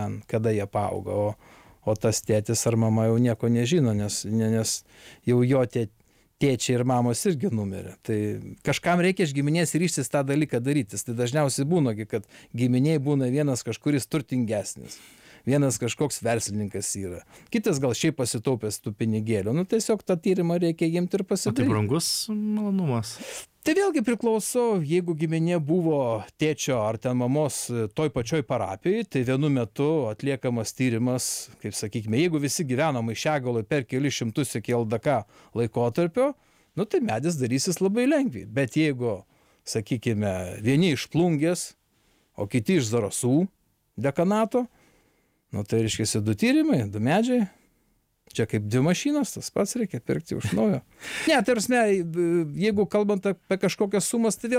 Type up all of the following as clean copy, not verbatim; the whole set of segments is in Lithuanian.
ten, kada jie paaugo, o tas tėtis ar mama jau nieko nežino, nes jau jo tėčiai ir mamos irgi numirė. Tai kažkam reikia iš giminės ryžtis tą dalyką darytis. Tai dažniausiai būna, kad giminiai būna vienas kažkuris turtingesnis. Vienas kažkoks verslininkas yra. Kitas gal šiaip pasitaupęs tų pinigėlių. Nu, tiesiog tą tyrimą reikia imti ir pasidaryti. Tai brangus malonumas? Tai vėlgi priklauso, jeigu giminė buvo tėčio ar ten mamos toj pačioj parapijai, tai vienu metu atliekamas tyrimas, kaip sakykime, jeigu visi gyvena Maišiagaloj per kelius šimtus iki LDK laikotarpio, nu tai medis darysis labai lengviai. Bet jeigu, sakykime, vieni iš Plungės, o kiti iš Zarasų dekanato, nu tai reiškia 2 tyrimai, 2 medžiai. Čia kaip 2 mašinos, tas pats reikia pirkti už naujo. Ne, tai prasme, jeigu kalbant apie kažkokias sumas, tai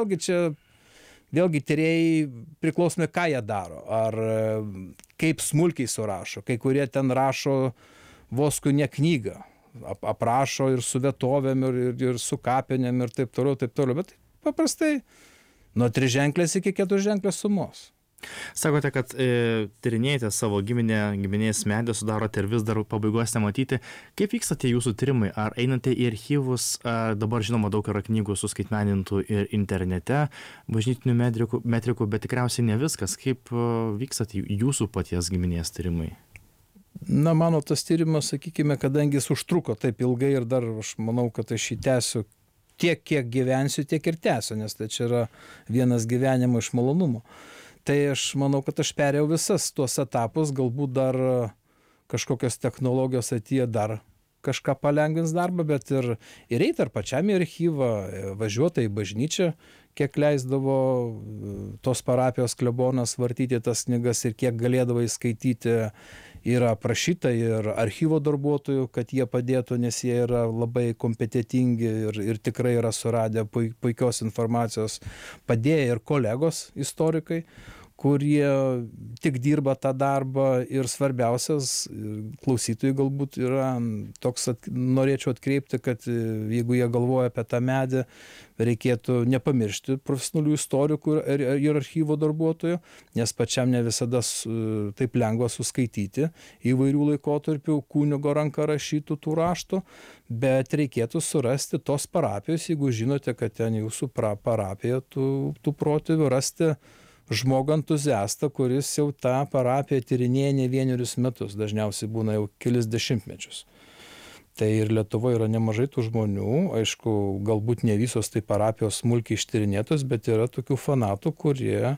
vėlgi tyrėjai priklausomai, ką jie daro. Ar kaip smulkiai surašo. Kai kurie ten rašo vosku ne knygą. Aprašo ir su vietovėm, ir su kapinėm, ir taip toliau, taip toliau. Bet paprastai nuo 3-ženklės iki 4-ženklės sumos. Sakote, kad tyrinėjate savo giminės medį, sudarote ir vis dar pabaigos nematyti. Kaip vyksta tie jūsų tyrimai? Ar einate į archyvus? Dabar žinoma daug yra knygų suskaitmenintų ir internete, bažnytinių metrikų, bet tikriausiai ne viskas. Kaip vyksta jūsų paties giminės tyrimai? Na, mano tas tyrimas, sakykime, kadangi jis užtruko taip ilgai ir dar aš manau, kad aš jį tęsiu tiek, kiek gyvensiu, tiek ir tęsiu, nes tai čia yra vienas gyvenimo iš malonumo. Tai aš manau, kad aš perėjau visas tuos etapus, galbūt dar kažkokios technologijos ateityje dar kažką palengvins darbą, bet ir eiti ar pačiam į archyvą, važiuoti į bažnyčią, kiek leisdavo tos parapijos klebonas vartyti tas knygas ir kiek galėdavo įskaityti, yra prašyta ir archyvo darbuotojų, kad jie padėtų, nes jie yra labai kompetentingi ir tikrai yra suradę puikios informacijos, padėję ir kolegos istorikai, kurie tik dirba tą darbą ir svarbiausias klausytojai galbūt yra toks, norėčiau atkreipti, kad jeigu jie galvoja apie tą medį, reikėtų nepamiršti profesionalių istorikų ir archyvo darbuotojų, nes pačiam ne visada taip lengva suskaityti įvairių laikotarpių kunigo ranka rašytų tų raštų, bet reikėtų surasti tos parapijos, jeigu žinote, kad ten jūsų parapija tų protėvių, rasti žmogų entuziastą, kuris jau tą parapiją tyrinėja ne 1 metus, dažniausiai būna jau kelis dešimtmečius. Tai ir Lietuvoje yra nemažai tų žmonių, aišku, galbūt ne visos tai parapijos smulkiai ištyrinėtos, bet yra tokių fanatų, kurie,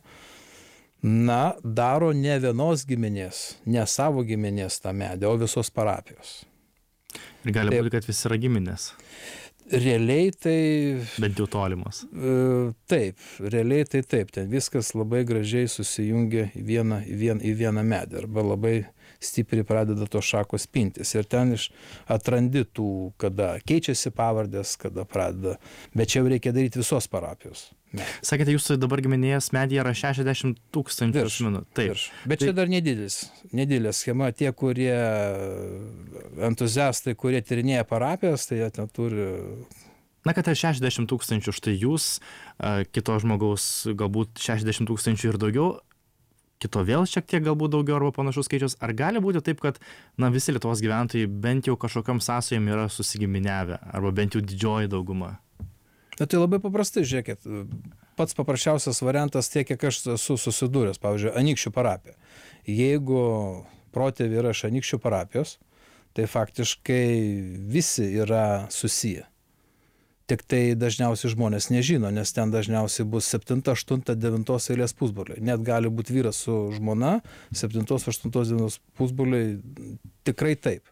daro ne vienos giminės, ne savo giminės tą medį, o visos parapijos. Ir gali būti, kad visi yra giminės. Realiai tai... Bent jau tolimos. Taip, realiai tai taip. Ten viskas labai gražiai susijungia į vieną medį arba labai stipriai pradeda tos šakos pintis. Ir ten atrandi tų, kada keičiasi pavardės, kada pradeda. Bet čia jau reikia daryti visos parapijos. Sakėte, jūsų dabar giminės medyje yra 60 000 asmenų. Taip. Bet čia dar nedidelė schema. Tie, kurie entuziastai, kurie tyrinėja parapijas, tai jie ten turi... Na, kad 60 000, štai jūs, kito žmogaus galbūt 60 000 ir daugiau, kito vėl šiek tiek galbūt daugiau arba panašus skaičius. Ar gali būti taip, kad visi Lietuvos gyventojai bent jau kažkokiam sąsajom yra susigiminiavę, arba bent jau didžioji dauguma? Tai labai paprastai, žiūrėkit, pats paprasčiausias variantas tiek, kiek aš esu susidūręs, pavyzdžiui, Anykščių parapija. Jeigu protėviai yra iš Anykščių parapijos, tai faktiškai visi yra susiję. Tik tai dažniausiai žmonės nežino, nes ten dažniausiai bus 7, 8, 9 eilės pusbroliai. Net gali būti vyras su žmona, 7, 8 dienos pusbroliai, tikrai taip.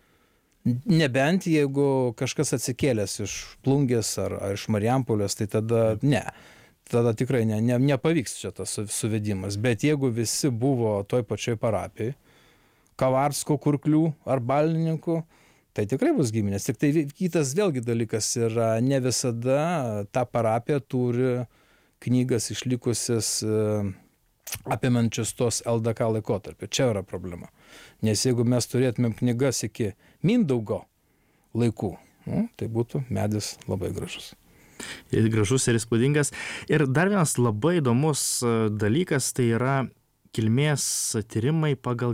Nebent jeigu kažkas atsikėlęs iš Plungės ar iš Marijampolės, tai tada ne. Tada tikrai nepavyks čia tas suvedimas. Bet jeigu visi buvo toj pačioj parapijai, Kavarsko, Kurklių ar Balininkų, tai tikrai bus giminės. Tik tai kitas vėlgi dalykas yra, ne visada ta parapija turi knygas išlikusias apimančius tos LDK laikotarpį. Čia yra problema. Nes jeigu mes turėtumėm knygas iki Mindaugo laikų, tai būtų medis labai gražus. Ir gražus ir įspūdingas. Ir dar vienas labai įdomus dalykas, tai yra kilmės tyrimai pagal